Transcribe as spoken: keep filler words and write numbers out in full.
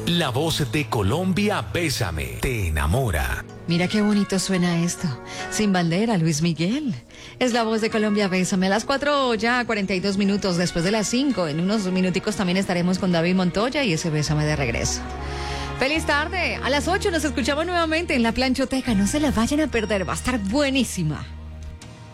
La voz de Colombia, Bésame, te enamora. Mira qué bonito suena esto. Sin bandera, Luis Miguel. Es la voz de Colombia, Bésame. A las cuatro, ya cuarenta y dos minutos después de las cinco. En unos minuticos también estaremos con David Montoya y ese Bésame de regreso. Feliz tarde. A las ocho nos escuchamos nuevamente en La Planchoteca. No se la vayan a perder. Va a estar buenísima.